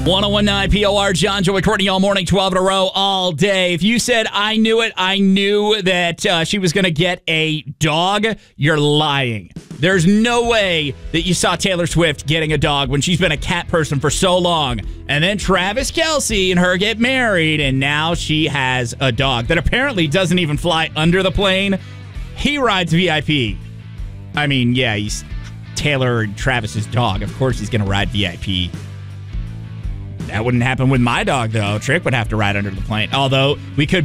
1019 POR, John, Joey, Courtney, all morning, 12 in a row, all day. If you said, I knew it, I knew that she was going to get a dog, you're lying. There's no way that you saw Taylor Swift getting a dog when she's been a cat person for so long. And then Travis Kelce and her get married, and now she has a dog that apparently doesn't even fly under the plane. He rides VIP. I mean, yeah, he's Taylor and Travis's dog. Of course he's going to ride VIP. That wouldn't happen with my dog, though. Trick would have to ride under the plane. Although we could